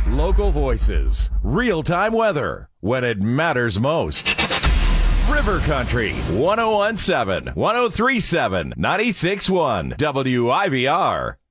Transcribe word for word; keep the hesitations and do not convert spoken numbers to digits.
Local voices, real-time weather when it matters most. River Country, one oh one point seven, one oh three point seven, ninety-six point one, W I V R.